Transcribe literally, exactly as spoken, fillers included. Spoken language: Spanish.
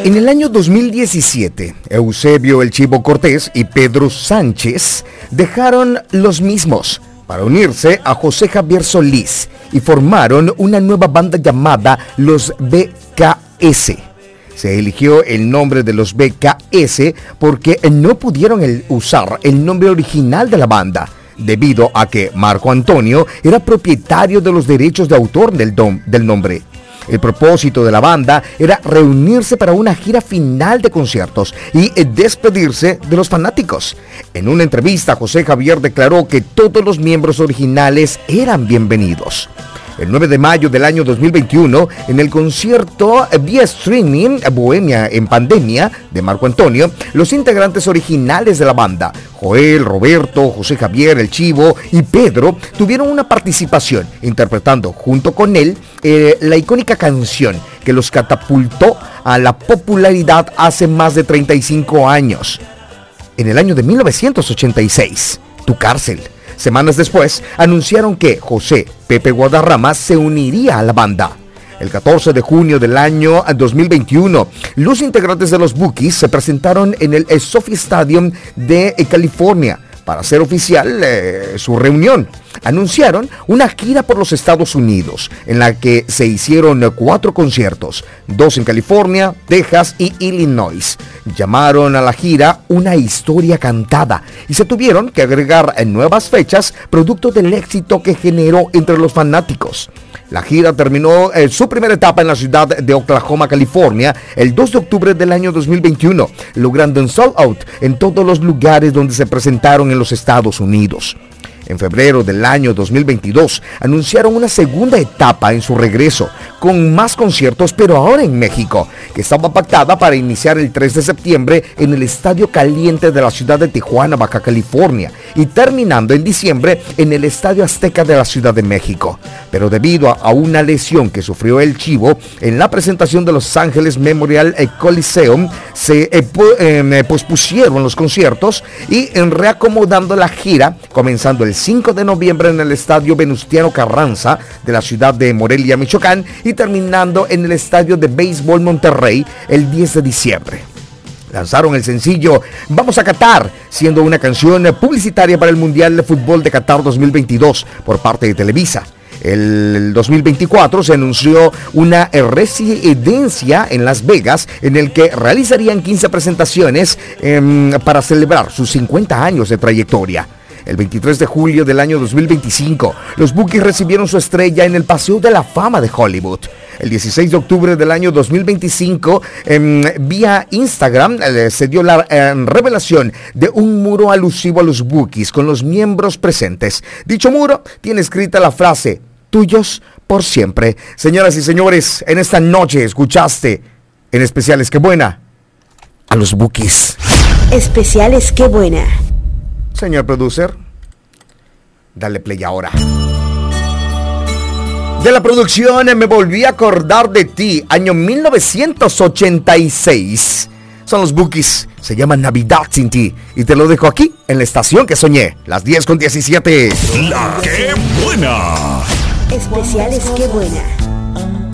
En el año dos mil diecisiete, Eusebio El Chivo Cortés y Pedro Sánchez dejaron los mismos para unirse a José Javier Solís y formaron una nueva banda llamada Los B K S. Se eligió el nombre de los B K S porque no pudieron el usar el nombre original de la banda, debido a que Marco Antonio era propietario de los derechos de autor del, dom- del nombre. El propósito de la banda era reunirse para una gira final de conciertos y despedirse de los fanáticos. En una entrevista, José Javier declaró que todos los miembros originales eran bienvenidos. El nueve de mayo del año dos mil veintiuno, en el concierto vía streaming Bohemia en Pandemia de Marco Antonio, los integrantes originales de la banda, Joel, Roberto, José Javier, El Chivo y Pedro, tuvieron una participación interpretando junto con él eh, la icónica canción que los catapultó a la popularidad hace más de treinta y cinco años. En el año de mil novecientos ochenta y seis, Tu Cárcel. Semanas después, anunciaron que José Pepe Guadarrama se uniría a la banda. El catorce de junio del año dos mil veintiuno, los integrantes de los Bukis se presentaron en el Sophie Stadium de California para hacer oficial eh, su reunión. Anunciaron una gira por los Estados Unidos, en la que se hicieron cuatro conciertos, dos en California, Texas y Illinois. Llamaron a la gira Una Historia Cantada y se tuvieron que agregar nuevas fechas producto del éxito que generó entre los fanáticos. La gira terminó eh, su primera etapa en la ciudad de Oklahoma, California, el dos de octubre del año dos mil veintiuno, logrando un sold out en todos los lugares donde se presentaron en los Estados Unidos. En febrero del año dos mil veintidós, anunciaron una segunda etapa en su regreso, con más conciertos, pero ahora en México, que estaba pactada para iniciar el tres de septiembre en el Estadio Caliente de la ciudad de Tijuana, Baja California, y terminando en diciembre en el Estadio Azteca de la Ciudad de México. Pero debido a una lesión que sufrió El Chivo en la presentación de Los Ángeles Memorial Coliseum, se eh, eh, pospusieron los conciertos y en reacomodando la gira, comenzando el cinco de noviembre en el Estadio Venustiano Carranza de la ciudad de Morelia, Michoacán, y terminando en el Estadio de Béisbol Monterrey el diez de diciembre. Lanzaron el sencillo Vamos a Qatar, siendo una canción publicitaria para el Mundial de Fútbol de Qatar dos mil veintidós por parte de Televisa. El dos mil veinticuatro se anunció una residencia en Las Vegas en el que realizarían quince presentaciones eh, para celebrar sus cincuenta años de trayectoria. El veintitrés de julio del año dos mil veinticinco, los Bukis recibieron su estrella en el Paseo de la Fama de Hollywood. El dieciséis de octubre del año dos mil veinticinco, eh, vía Instagram, eh, se dio la eh, revelación de un muro alusivo a los Bukis con los miembros presentes. Dicho muro tiene escrita la frase, tuyos por siempre. Señoras y señores, en esta noche escuchaste, en Especiales Qué Buena, a los Bukis. Especiales Qué Buena. Señor producer, dale play ahora. De la producción Me Volví a Acordar de Ti, año mil novecientos ochenta y seis. Son los Bukis, se llama Navidad Sin Ti. Y te lo dejo aquí, en la estación que soñé, las diez con diecisiete. La Qué Buena. Especiales Qué Buena.